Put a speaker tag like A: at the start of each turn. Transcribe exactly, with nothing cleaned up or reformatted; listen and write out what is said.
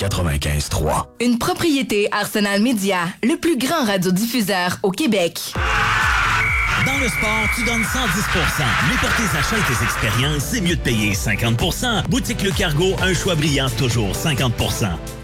A: quatre-vingt-quinze trois.
B: Une propriété Arsenal Média, le plus grand radiodiffuseur au Québec.
C: Dans le sport, tu donnes cent dix pour cent. Mais pour tes achats et tes expériences, c'est mieux de payer cinquante pour cent. Boutique Le Cargo, un choix brillant, toujours cinquante pour cent.